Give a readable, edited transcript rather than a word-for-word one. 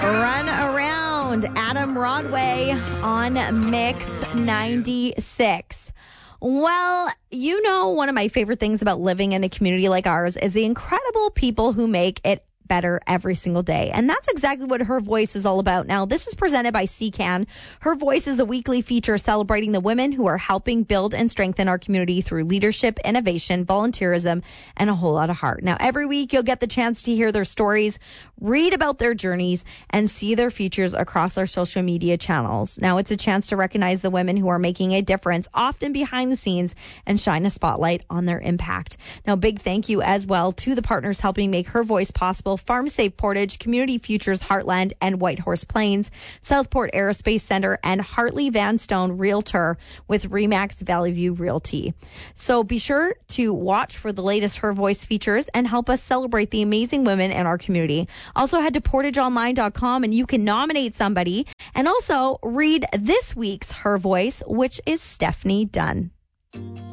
Run Around, Adam Rodway on Mix 96. Well, you know, one of my favorite things about living in a community like ours is the incredible people who make it better every single day. And that's exactly what Her Voice is all about. Now, this is presented by CCAN. Her Voice is a weekly feature celebrating the women who are helping build and strengthen our community through leadership, innovation, volunteerism, and a whole lot of heart. Now, every week you'll get the chance to hear their stories, read about their journeys, and see their features across our social media channels. Now, it's a chance to recognize the women who are making a difference, often behind the scenes, and shine a spotlight on their impact. Now, big thank you as well to the partners helping make Her Voice possible: Farm Safe Portage, Community Futures Heartland and Whitehorse Plains, Southport Aerospace Center, and Hartley Van Stone Realtor with Remax Valley View Realty. So be sure to watch for the latest Her Voice features and help us celebrate the amazing women in our community. Also head to portageonline.com and you can nominate somebody, and also read this week's Her Voice, which is Stephanie Dunn.